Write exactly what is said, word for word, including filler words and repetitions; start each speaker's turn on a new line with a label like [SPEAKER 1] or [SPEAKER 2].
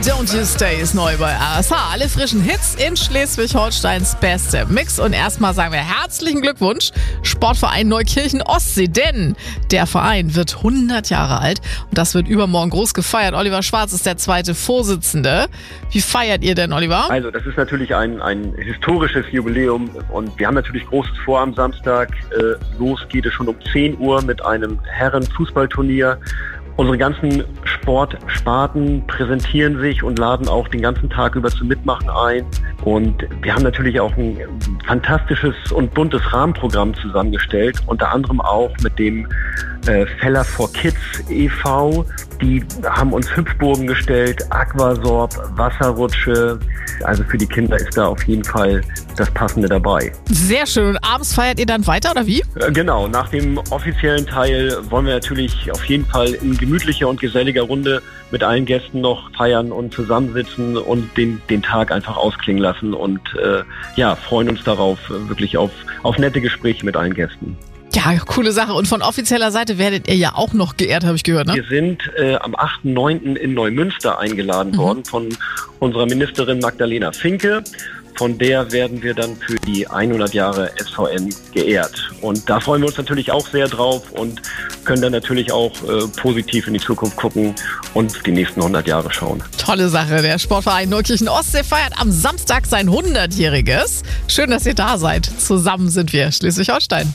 [SPEAKER 1] Don't You Stay ist neu bei R S H. Alle frischen Hits in Schleswig-Holsteins beste Mix. Und erstmal sagen wir herzlichen Glückwunsch, Sportverein Neukirchen Ostsee, denn der Verein wird hundert Jahre alt und das wird übermorgen groß gefeiert. Oliver Schwarz ist der zweite Vorsitzende. Wie feiert ihr denn, Oliver?
[SPEAKER 2] Also das ist natürlich ein, ein historisches Jubiläum und wir haben natürlich Großes vor am Samstag. Äh, los geht es schon um zehn Uhr mit einem Herren-Fußballturnier. Unsere ganzen Sportsparten präsentieren sich und laden auch den ganzen Tag über zum Mitmachen ein. Und wir haben natürlich auch ein fantastisches und buntes Rahmenprogramm zusammengestellt, unter anderem auch mit dem äh, Feller for Kids e V. Die haben uns Hüpfburgen gestellt, Aquasorb, Wasserrutsche. Also für die Kinder ist da auf jeden Fall das Passende dabei.
[SPEAKER 1] Sehr schön. Und abends feiert ihr dann weiter, oder wie?
[SPEAKER 2] Äh, genau. Nach dem offiziellen Teil wollen wir natürlich auf jeden Fall in gemütlicher und geselliger Runde mit allen Gästen noch feiern und zusammensitzen und den, den Tag einfach ausklingen lassen und äh, ja, freuen uns darauf, wirklich auf, auf nette Gespräche mit allen Gästen.
[SPEAKER 1] Ja, coole Sache. Und von offizieller Seite werdet ihr ja auch noch geehrt, habe ich gehört, ne?
[SPEAKER 2] Wir sind äh, am achten neunten in Neumünster eingeladen mhm. worden von unserer Ministerin Magdalena Finke. Von der werden wir dann für die hundert Jahre S V N geehrt. Und da freuen wir uns natürlich auch sehr drauf und können dann natürlich auch äh, positiv in die Zukunft gucken und die nächsten hundert Jahre schauen.
[SPEAKER 1] Tolle Sache. Der Sportverein Neukirchen Ostsee feiert am Samstag sein hundertjähriges. Schön, dass ihr da seid. Zusammen sind wir Schleswig-Holstein.